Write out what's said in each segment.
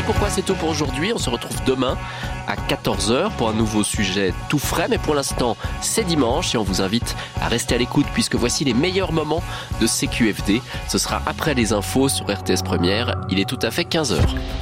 pourquoi c'est tout pour aujourd'hui. On se retrouve demain à 14h pour un nouveau sujet tout frais. Mais pour l'instant, c'est dimanche et on vous invite à rester à l'écoute puisque voici les meilleurs moments de CQFD. Ce sera après les infos sur RTS Première. Il est tout à fait 15h.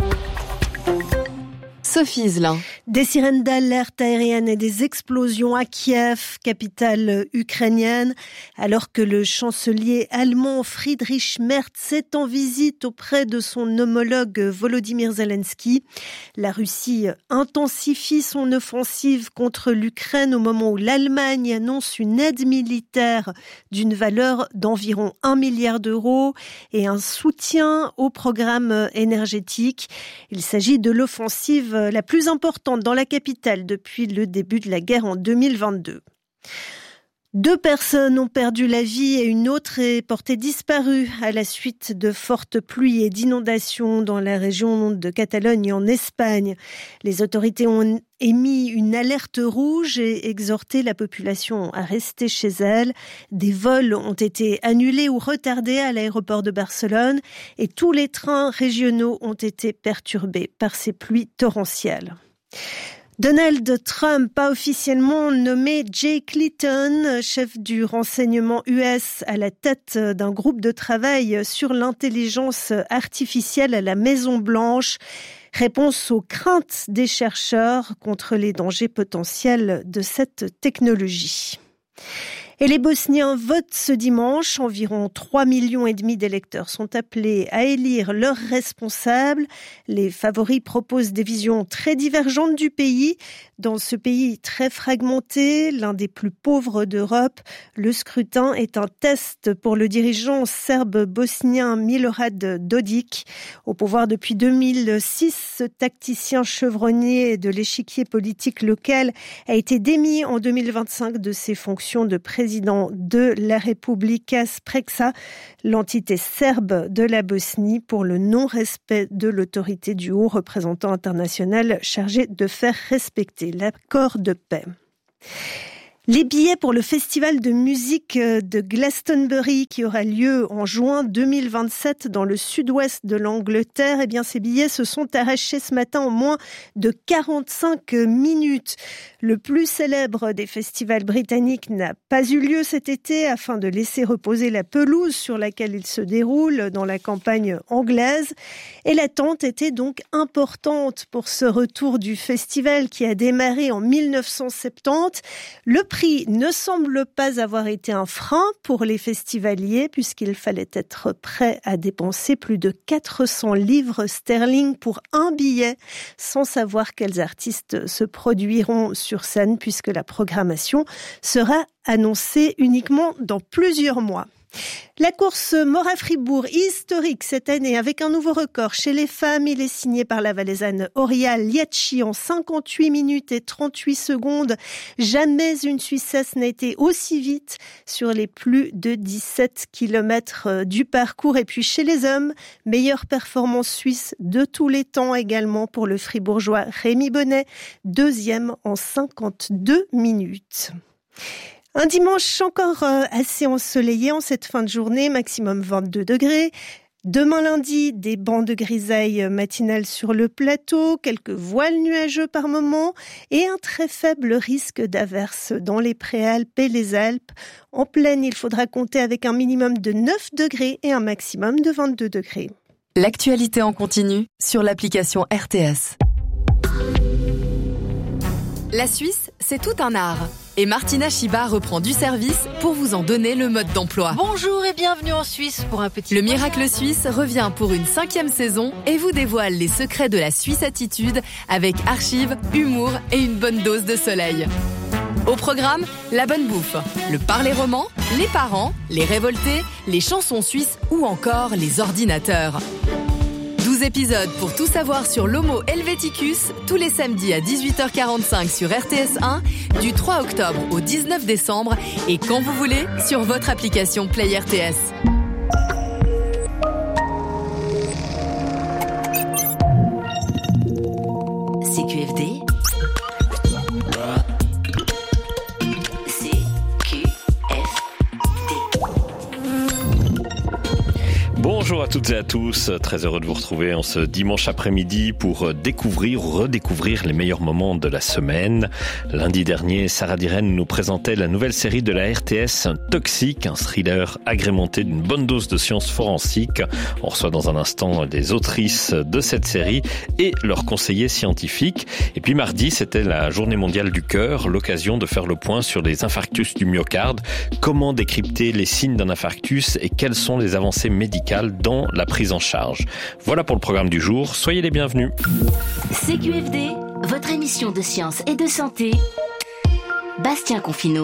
Sophie Iselin. Des sirènes d'alerte aérienne et des explosions à Kiev, capitale ukrainienne, alors que le chancelier allemand Friedrich Merz est en visite auprès de son homologue Volodymyr Zelensky. La Russie intensifie son offensive contre l'Ukraine au moment où l'Allemagne annonce une aide militaire d'une valeur d'environ 1 milliard d'euros et un soutien au programme énergétique. Il s'agit de l'offensive la plus importante dans la capitale depuis le début de la guerre en 2022. 2 personnes ont perdu la vie et une autre est portée disparue à la suite de fortes pluies et d'inondations dans la région de Catalogne en Espagne. Les autorités ont émis une alerte rouge et exhorté la population à rester chez elle. Des vols ont été annulés ou retardés à l'aéroport de Barcelone et tous les trains régionaux ont été perturbés par ces pluies torrentielles. Donald Trump a officiellement nommé Jake Layton, chef du renseignement US, à la tête d'un groupe de travail sur l'intelligence artificielle à la Maison-Blanche. Réponse aux craintes des chercheurs contre les dangers potentiels de cette technologie. Et les Bosniens votent ce dimanche. Environ 3,5 millions d'électeurs sont appelés à élire leurs responsables. Les favoris proposent des visions très divergentes du pays. Dans ce pays très fragmenté, l'un des plus pauvres d'Europe, le scrutin est un test pour le dirigeant serbe bosnien Milorad Dodik. Au pouvoir depuis 2006, ce tacticien chevronnier de l'échiquier politique local a été démis en 2025 de ses fonctions de président de la Republika Srpska, l'entité serbe de la Bosnie, pour le non-respect de l'autorité du haut représentant international chargé de faire respecter l'accord de paix. Les billets pour le festival de musique de Glastonbury qui aura lieu en juin 2027 dans le sud-ouest de l'Angleterre, eh bien ces billets se sont arrachés ce matin en moins de 45 minutes. Le plus célèbre des festivals britanniques n'a pas eu lieu cet été afin de laisser reposer la pelouse sur laquelle il se déroule dans la campagne anglaise. Et l'attente était donc importante pour ce retour du festival qui a démarré en 1970. Le prix ne semble pas avoir été un frein pour les festivaliers puisqu'il fallait être prêt à dépenser plus de 400 livres sterling pour un billet sans savoir quels artistes se produiront sur scène puisque la programmation sera annoncée uniquement dans plusieurs mois. La course Mora-Fribourg, historique cette année avec un nouveau record chez les femmes. Il est signé par la Valaisanne Horia Liacci en 58 minutes et 38 secondes. Jamais une Suissesse n'a été aussi vite sur les plus de 17 kilomètres du parcours. Et puis chez les hommes, meilleure performance suisse de tous les temps également pour le fribourgeois Rémi Bonnet, deuxième en 52 minutes. Un dimanche encore assez ensoleillé en cette fin de journée, maximum 22 degrés. Demain lundi, des bancs de grisaille matinale sur le plateau, quelques voiles nuageux par moment et un très faible risque d'averse dans les Préalpes et les Alpes. En plaine, il faudra compter avec un minimum de 9 degrés et un maximum de 22 degrés. L'actualité en continu sur l'application RTS. La Suisse, c'est tout un art. Et Martina Chiba reprend du service pour vous en donner le mode d'emploi. Bonjour et bienvenue en Suisse pour un petit... Le Miracle Suisse revient pour une 5e saison et vous dévoile les secrets de la Suisse attitude avec archives, humour et une bonne dose de soleil. Au programme, la bonne bouffe, le parler roman, les parents, les révoltés, les chansons suisses ou encore les ordinateurs. 12 épisodes pour tout savoir sur l'Homo Helveticus, tous les samedis à 18h45 sur RTS1, du 3 octobre au 19 décembre et quand vous voulez sur votre application Play RTS. CQFD. Bonjour à toutes et à tous, très heureux de vous retrouver en ce dimanche après-midi pour découvrir ou redécouvrir les meilleurs moments de la semaine. Lundi dernier, Sarah Diren nous présentait la nouvelle série de la RTS, Toxique, un thriller agrémenté d'une bonne dose de science forensique. On reçoit dans un instant des autrices de cette série et leurs conseillers scientifiques. Et puis mardi, c'était la journée mondiale du cœur, l'occasion de faire le point sur les infarctus du myocarde, comment décrypter les signes d'un infarctus et quelles sont les avancées médicales dans la prise en charge. Voilà pour le programme du jour, soyez les bienvenus. CQFD, votre émission de science et de santé. Bastien Confineau.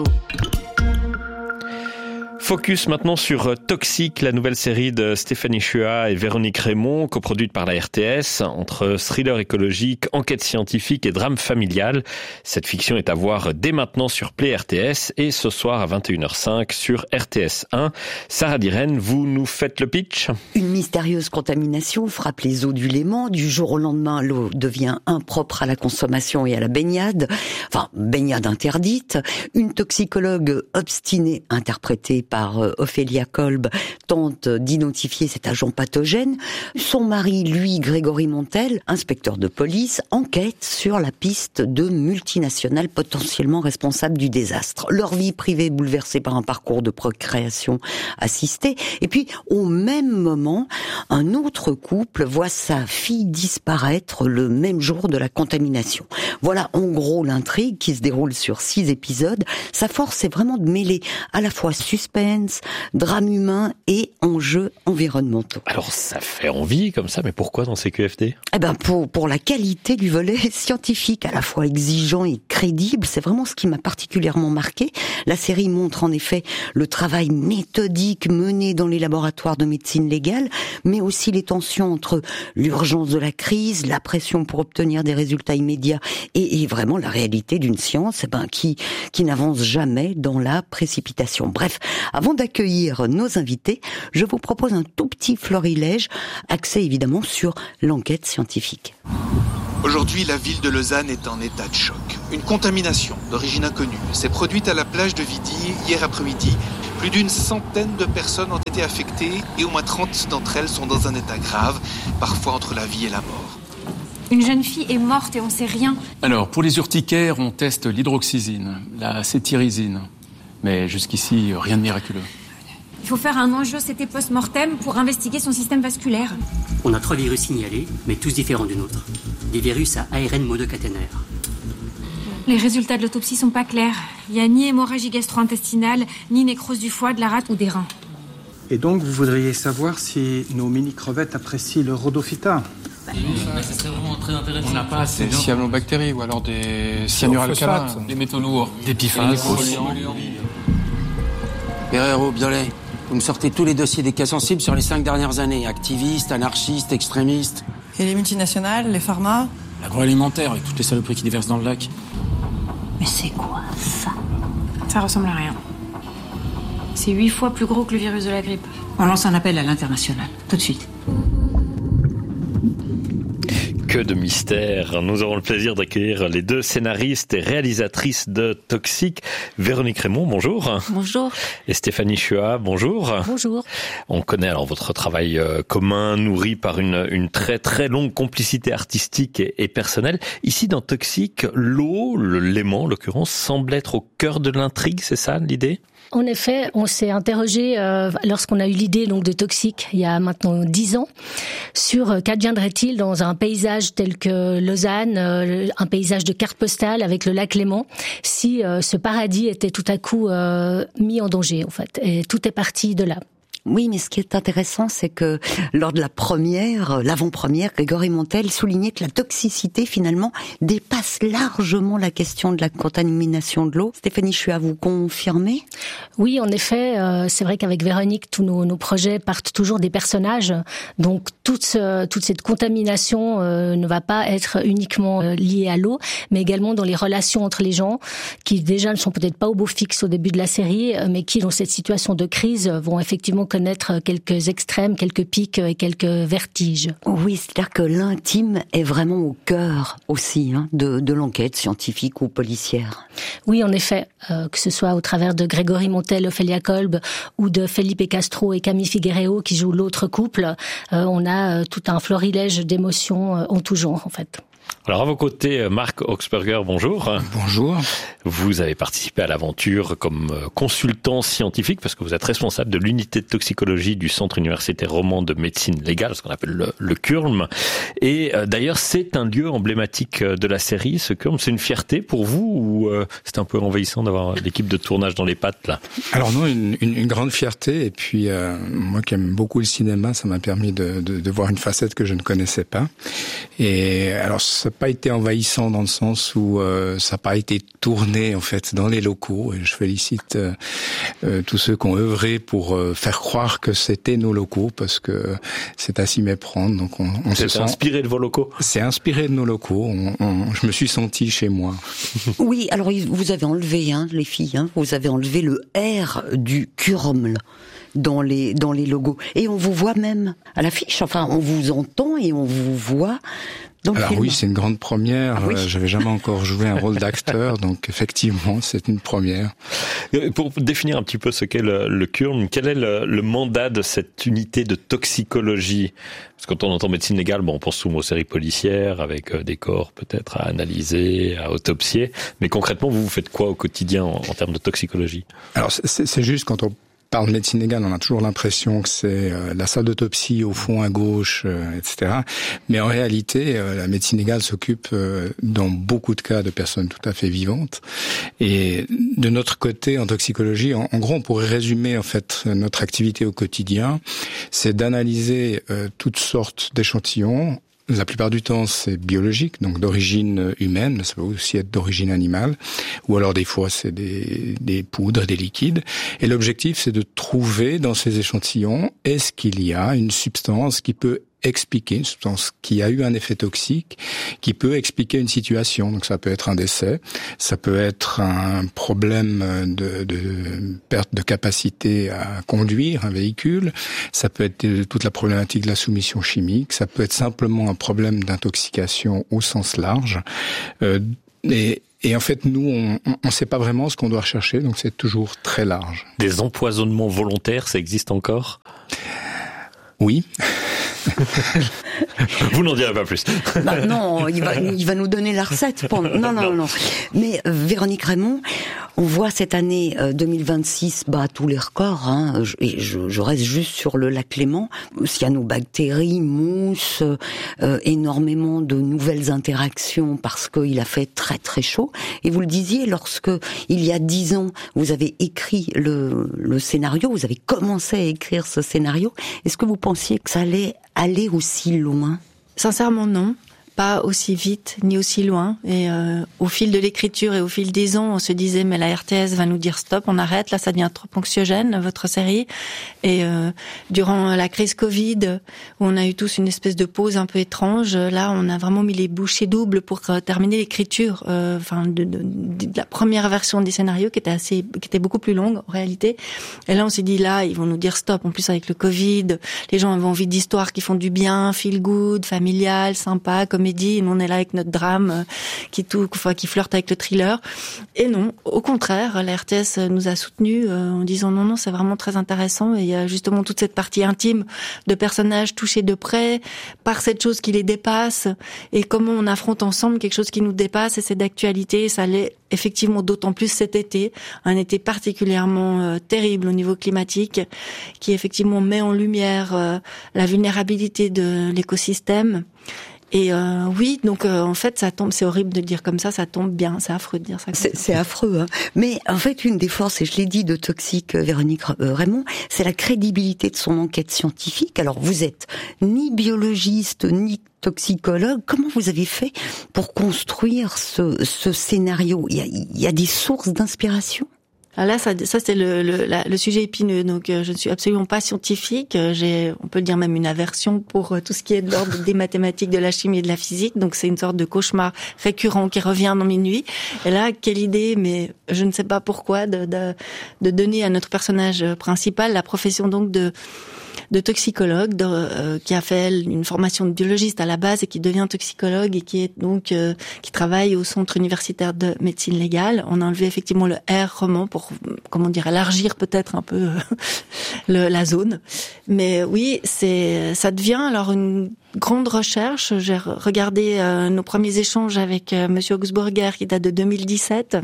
Focus maintenant sur Toxique, la nouvelle série de Stéphanie Chua et Véronique Raymond, coproduite par la RTS, entre thriller écologique, enquête scientifique et drame familial. Cette fiction est à voir dès maintenant sur Play RTS et ce soir à 21h05 sur RTS 1. Sarah Diren, vous nous faites le pitch ? Une mystérieuse contamination frappe les eaux du Léman. Du jour au lendemain, l'eau devient impropre à la consommation et à la baignade. Enfin, baignade interdite. Une toxicologue obstinée, interprétée par Ophélia Kolb, tente d'identifier cet agent pathogène. Son mari, lui, Grégory Montel, inspecteur de police, enquête sur la piste de multinationales potentiellement responsables du désastre. Leur vie privée bouleversée par un parcours de procréation assistée. Et puis, au même moment, un autre couple voit sa fille disparaître le même jour de la contamination. Voilà en gros l'intrigue qui se déroule sur 6 épisodes. Sa force, c'est vraiment de mêler à la fois suspense, drame humain et enjeux environnementaux. Alors ça fait envie comme ça, mais pourquoi dans CQFD ? Eh ben pour la qualité du volet scientifique, à la fois exigeant et crédible, c'est vraiment ce qui m'a particulièrement marqué. La série montre en effet le travail méthodique mené dans les laboratoires de médecine légale, mais aussi les tensions entre l'urgence de la crise, la pression pour obtenir des résultats immédiats et vraiment la réalité d'une science qui n'avance jamais dans la précipitation. Bref, avant d'accueillir nos invités, je vous propose un tout petit florilège, axé évidemment sur l'enquête scientifique. Aujourd'hui, la ville de Lausanne est en état de choc. Une contamination d'origine inconnue s'est produite à la plage de Vidi hier après-midi. Plus d'une centaine de personnes ont été affectées et au moins 30 d'entre elles sont dans un état grave, parfois entre la vie et la mort. Une jeune fille est morte et on sait rien. Alors, pour les urticaires, on teste l'hydroxysine, la cétirizine. Mais jusqu'ici, rien de miraculeux. Il faut faire un angiocété post-mortem pour investiguer son système vasculaire. On a 3 virus signalés, mais tous différents du nôtre. Des virus à ARN monocaténaire. Les résultats de l'autopsie sont pas clairs. Il n'y a ni hémorragie gastro-intestinale, ni nécrose du foie, de la rate ou des reins. Et donc, vous voudriez savoir si nos mini-crevettes apprécient le rhodophyta ? Ça serait vraiment très intéressant. On n'a pas assez des cyanobactéries ou alors des cyanuralcalins, des métaux lourds, des PFAS. Pereiro, Biolay, vous me sortez tous les dossiers des cas sensibles sur les 5 dernières années. Activistes, anarchistes, extrémistes. Et les multinationales, les pharma ? L'agroalimentaire avec toutes les saloperies qui déversent dans le lac. Mais c'est quoi ça ? Ça ressemble à rien. C'est 8 fois plus gros que le virus de la grippe. On lance un appel à l'international, tout de suite. Que de mystère. Nous aurons le plaisir d'accueillir les 2 scénaristes et réalisatrices de Toxique. Véronique Raymond, bonjour. Bonjour. Et Stéphanie Chua, bonjour. Bonjour. On connaît alors votre travail commun, nourri par une très très longue complicité artistique et personnelle. Ici dans Toxique, l'eau, le Léman en l'occurrence, semble être au cœur de l'intrigue, c'est ça l'idée ? En effet, on s'est interrogé lorsqu'on a eu l'idée donc de Toxique il y a maintenant 10 ans sur qu'adviendrait-il dans un paysage tel que Lausanne, un paysage de carte postale avec le lac Léman, si ce paradis était tout à coup mis en danger en fait. Et tout est parti de là. Oui, mais ce qui est intéressant, c'est que lors de l'avant-première, Grégory Montel soulignait que la toxicité, finalement, dépasse largement la question de la contamination de l'eau. Stéphanie Chua, vous confirmez ? Oui, en effet, c'est vrai qu'avec Véronique, tous nos projets partent toujours des personnages. Donc, toute cette contamination ne va pas être uniquement liée à l'eau, mais également dans les relations entre les gens, qui déjà ne sont peut-être pas au beau fixe au début de la série, mais qui, dans cette situation de crise, vont effectivement connaître connaître quelques extrêmes, quelques pics et quelques vertiges. Oui, c'est-à-dire que l'intime est vraiment au cœur aussi de l'enquête scientifique ou policière. Oui, en effet, que ce soit au travers de Grégory Montel, Ophélia Kolb, ou de Felipe Castro et Camille Figueiredo qui jouent l'autre couple, on a tout un florilège d'émotions en tout genre, en fait. Alors à vos côtés, Marc Oxberger, bonjour. Bonjour. Vous avez participé à l'aventure comme consultant scientifique parce que vous êtes responsable de l'unité de toxicologie du Centre universitaire roman de médecine légale, ce qu'on appelle le CURM. Et d'ailleurs, c'est un lieu emblématique de la série, ce CURM. C'est une fierté pour vous ou c'est un peu envahissant d'avoir l'équipe de tournage dans les pattes là? Alors non, une grande fierté. Et puis moi qui aime beaucoup le cinéma, ça m'a permis de voir une facette que je ne connaissais pas. Et alors ça n'a pas été envahissant dans le sens où ça n'a pas été tourné en fait dans les locaux. Et je félicite tous ceux qui ont œuvré pour faire croire que c'était nos locaux parce que c'est à s'y méprendre. Donc on se sent inspiré de vos locaux. C'est inspiré de nos locaux. Je me suis senti chez moi. Oui, alors vous avez enlevé les filles, vous avez enlevé le R du CURM dans les logos et on vous voit même à l'affiche. Enfin, on vous entend et on vous voit. Alors oui, c'est une grande première. Ah oui. J'avais jamais encore joué un rôle d'acteur, donc effectivement, c'est une première. Pour définir un petit peu ce qu'est le CURM, quel est le mandat de cette unité de toxicologie? Parce que quand on entend médecine légale, on pense souvent aux séries policières avec des corps peut-être à analyser, à autopsier. Mais concrètement, vous faites quoi au quotidien en termes de toxicologie? Alors c'est juste quand on parle de médecine légale, on a toujours l'impression que c'est la salle d'autopsie au fond à gauche, etc. Mais en réalité, la médecine légale s'occupe dans beaucoup de cas de personnes tout à fait vivantes. Et de notre côté, en toxicologie, en gros, on pourrait résumer en fait notre activité au quotidien, c'est d'analyser toutes sortes d'échantillons. La plupart du temps, c'est biologique, donc d'origine humaine, mais ça peut aussi être d'origine animale, ou alors des fois, c'est des poudres, des liquides. Et l'objectif, c'est de trouver dans ces échantillons, est-ce qu'il y a une substance qui peut expliquer, une substance qui a eu un effet toxique, qui peut expliquer une situation. Donc ça peut être un décès, ça peut être un problème de perte de capacité à conduire un véhicule, ça peut être toute la problématique de la soumission chimique, ça peut être simplement un problème d'intoxication au sens large. Et en fait, nous, on sait pas vraiment ce qu'on doit rechercher, donc c'est toujours très large. Des empoisonnements volontaires, ça existe encore ? Oui. Vous n'en direz pas plus. Non, il va nous donner la recette. Non. Mais Véronique Raymond, on voit cette année 2026 bat tous les records. Et je reste juste sur le lac Léman. Cyanobactéries, mousse, énormément de nouvelles interactions parce qu'il a fait très très chaud. Et vous le disiez, lorsque il y a 10 ans, vous avez écrit le scénario, vous avez commencé à écrire ce scénario. Est-ce que vous pensiez que ça allait aller aussi loin? Sincèrement, non. Pas aussi vite, ni aussi loin. Et au fil de l'écriture et au fil des ans, on se disait, mais la RTS va nous dire stop, on arrête, là ça devient trop anxiogène, votre série. Et durant la crise Covid, où on a eu tous une espèce de pause un peu étrange, là on a vraiment mis les bouchées doubles pour terminer l'écriture de la première version des scénarios qui était beaucoup plus longue en réalité. Et là on s'est dit, là ils vont nous dire stop, en plus avec le Covid, les gens avaient envie d'histoires qui font du bien, feel good, familial, sympa, comédie. Nous on est là avec notre drame qui flirte avec le thriller. Et non, au contraire, la RTS nous a soutenus en disant non, c'est vraiment très intéressant. Et il y a justement toute cette partie intime de personnages touchés de près par cette chose qui les dépasse et comment on affronte ensemble quelque chose qui nous dépasse et c'est d'actualité. Ça l'est effectivement d'autant plus cet été, un été particulièrement terrible au niveau climatique qui effectivement met en lumière la vulnérabilité de l'écosystème. Et oui, donc en fait, ça tombe. C'est horrible de le dire comme ça tombe bien. C'est affreux de dire ça. C'est affreux. Mais en fait, une des forces, et je l'ai dit, de Toxique, Véronique Raymond, c'est la crédibilité de son enquête scientifique. Alors, vous êtes ni biologiste, ni toxicologue. Comment vous avez fait pour construire ce scénario ? Il y a des sources d'inspiration ? Alors là, ça c'est le sujet épineux. Donc, je ne suis absolument pas scientifique. J'ai, on peut dire même une aversion pour tout ce qui est de l'ordre des mathématiques, de la chimie et de la physique. Donc, c'est une sorte de cauchemar récurrent qui revient dans mes nuits. Et là, quelle idée, mais je ne sais pas pourquoi, de donner à notre personnage principal la profession donc de toxicologue, qui a fait une formation de biologiste à la base et qui devient toxicologue et qui est donc qui travaille au centre universitaire de médecine légale. On a enlevé effectivement le R roman pour élargir peut-être un peu la zone. Mais oui, ça devient alors une grande recherche. J'ai regardé nos premiers échanges avec monsieur Augsburger qui date de 2017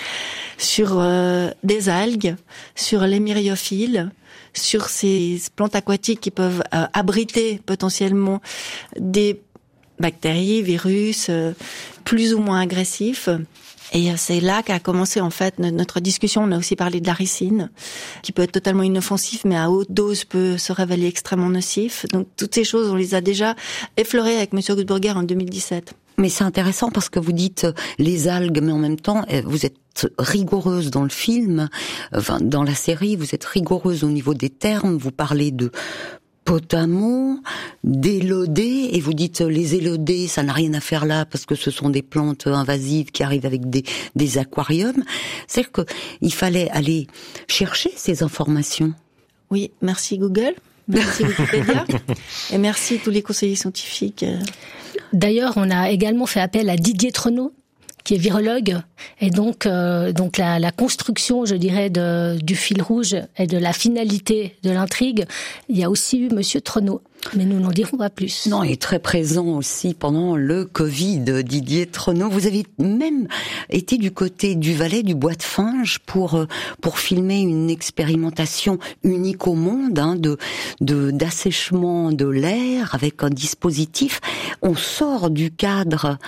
sur des algues, sur les myriophiles, sur ces plantes aquatiques qui peuvent abriter potentiellement des bactéries, virus, plus ou moins agressifs. Et c'est là qu'a commencé en fait notre discussion. On a aussi parlé de la ricine, qui peut être totalement inoffensif, mais à haute dose peut se révéler extrêmement nocif. Donc toutes ces choses, on les a déjà effleurées avec monsieur Augsburger en 2017. Mais c'est intéressant parce que vous dites les algues, mais en même temps, vous êtes rigoureuse dans le film, enfin dans la série, vous êtes rigoureuse au niveau des termes, vous parlez de potamo, d'élodées, et vous dites les élodées, ça n'a rien à faire là parce que ce sont des plantes invasives qui arrivent avec des aquariums. C'est-à-dire qu'il fallait aller chercher ces informations. Oui, merci Google. Merci Wikipédia et merci tous les conseillers scientifiques. D'ailleurs, on a également fait appel à Didier Trenot, qui est virologue, et donc la construction, je dirais, du fil rouge et de la finalité de l'intrigue, il y a aussi eu monsieur Trenot. Mais nous n'en dirons pas plus. Non, il est très présent aussi pendant le Covid, Didier Trenot. Vous avez même été du côté du Valais, du Bois de Finge, pour filmer une expérimentation unique au monde, d'assèchement de l'air avec un dispositif. On sort du cadre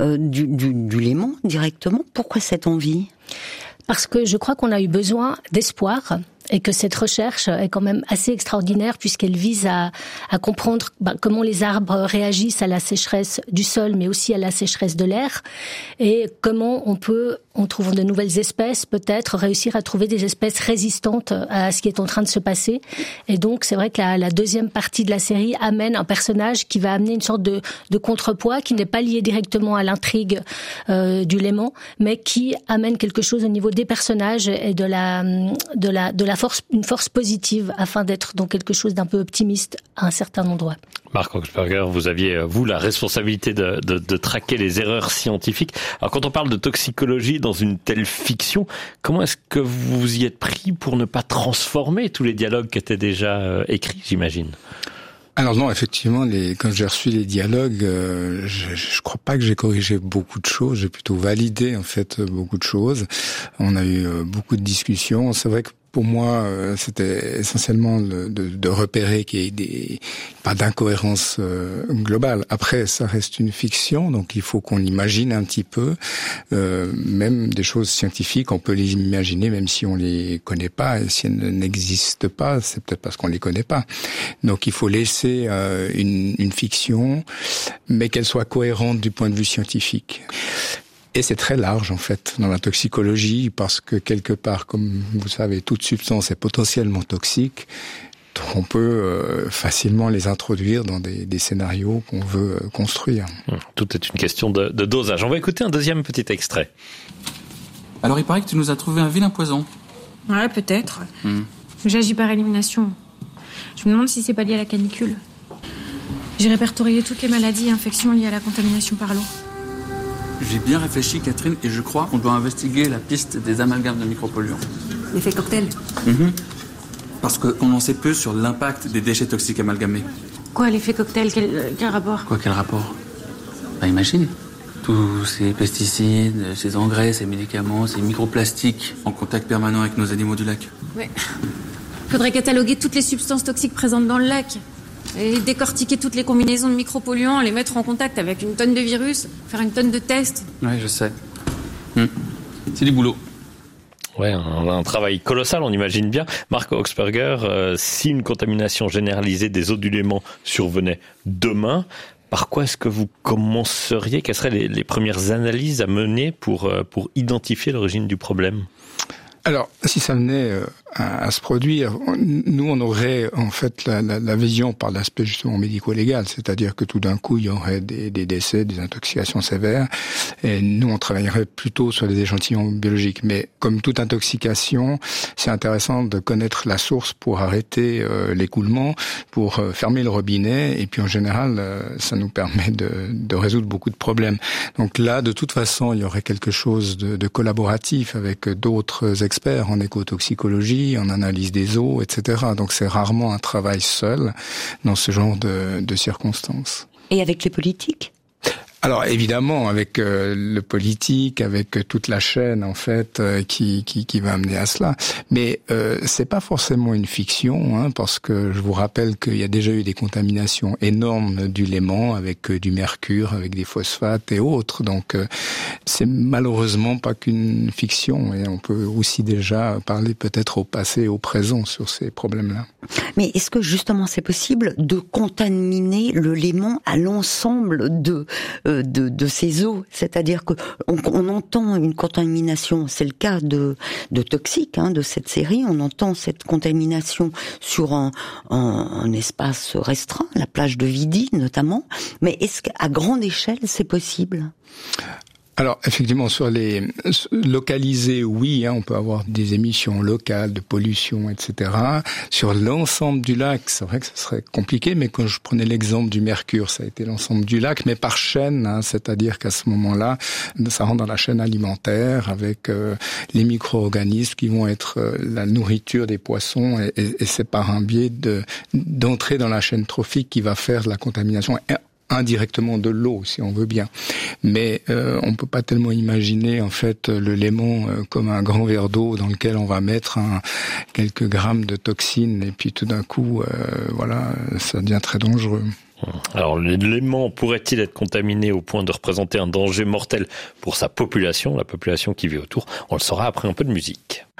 du Léman directement. Pourquoi cette envie ? Parce que je crois qu'on a eu besoin d'espoir et que cette recherche est quand même assez extraordinaire puisqu'elle vise à comprendre comment les arbres réagissent à la sécheresse du sol mais aussi à la sécheresse de l'air et comment on peut, en trouvant de nouvelles espèces, peut-être réussir à trouver des espèces résistantes à ce qui est en train de se passer. Et donc c'est vrai que la deuxième partie de la série amène un personnage qui va amener une sorte de contrepoids qui n'est pas lié directement à l'intrigue du Léman, mais qui amène quelque chose au niveau des personnages et de la force, une force positive afin d'être dans quelque chose d'un peu optimiste à un certain endroit. Marc Augsburger, vous aviez, vous, la responsabilité de traquer les erreurs scientifiques. Alors, quand on parle de toxicologie dans une telle fiction, comment est-ce que vous y êtes pris pour ne pas transformer tous les dialogues qui étaient déjà écrits, j'imagine ? Alors non, effectivement, quand j'ai reçu les dialogues, je crois pas que j'ai corrigé beaucoup de choses, j'ai plutôt validé en fait beaucoup de choses. On a eu beaucoup de discussions. C'est vrai que pour moi, c'était essentiellement de repérer qu'il y ait pas d'incohérence globale. Après, ça reste une fiction, donc il faut qu'on l'imagine un petit peu. Même des choses scientifiques, on peut les imaginer même si on les connaît pas. Et si elles n'existent pas, c'est peut-être parce qu'on les connaît pas. Donc il faut laisser une fiction, mais qu'elle soit cohérente du point de vue scientifique. Et c'est très large, en fait, dans la toxicologie, parce que quelque part, comme vous savez, toute substance est potentiellement toxique. Donc on peut facilement les introduire dans des scénarios qu'on veut construire. Tout est une question de dosage. On va écouter un deuxième petit extrait. Alors, il paraît que tu nous as trouvé un vilain poison. Ouais, peut-être. J'agis par élimination. Je me demande si c'est pas lié à la canicule. J'ai répertorié toutes les maladies et infections liées à la contamination par l'eau. J'ai bien réfléchi, Catherine, et je crois qu'on doit investiguer la piste des amalgames de micropolluants. L'effet cocktail. Parce qu'on en sait peu sur l'impact des déchets toxiques amalgamés. Quoi, l'effet cocktail, quel rapport ? Quel rapport ? Imagine. Tous ces pesticides, ces engrais, ces médicaments, ces microplastiques en contact permanent avec nos animaux du lac. Ouais. Faudrait cataloguer toutes les substances toxiques présentes dans le lac. Et décortiquer toutes les combinaisons de micropolluants, les mettre en contact avec une tonne de virus, faire une tonne de tests. Ouais, je sais. C'est du boulot. Ouais, un travail colossal, on imagine bien. Marc Augsburger, si une contamination généralisée des eaux du Léman survenait demain, par quoi est-ce que vous commenceriez ? Quelles seraient les premières analyses à mener pour identifier l'origine du problème ? Alors, si ça venait à se produire, nous, on aurait en fait la vision par l'aspect justement médico-légal, c'est-à-dire que tout d'un coup, il y aurait des décès, des intoxications sévères, et nous, on travaillerait plutôt sur les échantillons biologiques. Mais comme toute intoxication, c'est intéressant de connaître la source pour arrêter l'écoulement, pour fermer le robinet, et puis en général, ça nous permet de résoudre beaucoup de problèmes. Donc là, de toute façon, il y aurait quelque chose de collaboratif avec d'autres experts en écotoxicologie, en analyse des eaux, etc. Donc c'est rarement un travail seul dans ce genre de circonstances. Et avec les politiques ? Alors évidemment, avec le politique, avec toute la chaîne en fait qui va amener à cela, mais c'est pas forcément une fiction, hein, parce que je vous rappelle qu'il y a déjà eu des contaminations énormes du Léman avec du mercure, avec des phosphates et autres. Donc c'est malheureusement pas qu'une fiction, et on peut aussi déjà parler peut-être au passé et au présent sur ces problèmes-là. Mais est-ce que justement c'est possible de contaminer le Léman à l'ensemble de ces eaux, c'est-à-dire que on entend une contamination, c'est le cas de Toxic, hein, de cette série, on entend cette contamination sur un espace restreint, la plage de Vidi notamment, mais est-ce qu'à grande échelle c'est possible ? Alors effectivement, sur les localisés, oui, hein, on peut avoir des émissions locales de pollution, etc. Sur l'ensemble du lac, c'est vrai que ce serait compliqué, mais quand je prenais l'exemple du mercure, ça a été l'ensemble du lac, mais par chaîne, hein, c'est-à-dire qu'à ce moment-là, ça rentre dans la chaîne alimentaire avec les micro-organismes qui vont être la nourriture des poissons, et c'est par un biais d'entrer dans la chaîne trophique qui va faire la contamination indirectement de l'eau, si on veut bien. Mais on peut pas tellement imaginer en fait le Léman comme un grand verre d'eau dans lequel on va mettre quelques grammes de toxines, et puis tout d'un coup, voilà, ça devient très dangereux. Alors, le Léman pourrait-il être contaminé au point de représenter un danger mortel pour sa population, la population qui vit autour ? On le saura après un peu de musique.